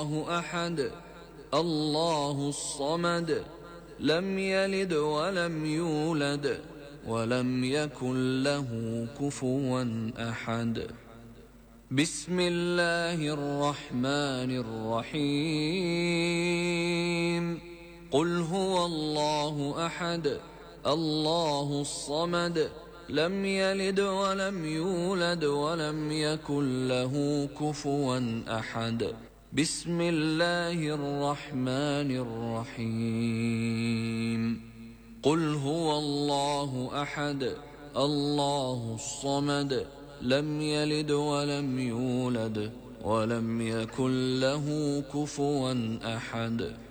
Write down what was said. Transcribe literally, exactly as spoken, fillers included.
أحد الله الصمد لم يلد ولم يولد ولم يكن له كفوا أحد. بسم الله الرحمن الرحيم. قل هو الله أحد الله الصمد لم يلد ولم يولد ولم يكن له كفوا أحد. بسم الله الرحمن الرحيم. قل هو الله أحد الله الصمد لم يلد ولم يولد ولم يكن له كفوا أحد.